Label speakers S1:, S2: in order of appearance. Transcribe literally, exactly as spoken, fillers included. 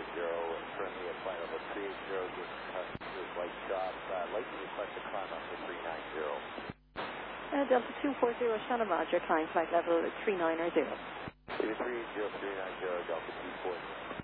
S1: zero, currently at flight level three eight zero, just customers light shop, uh, light to request to climb up to three nine zero.
S2: Uh, Delta two four zero, Shannon Roger, climb flight level three nine zero.
S1: three eight zero, three nine zero, Delta two four zero.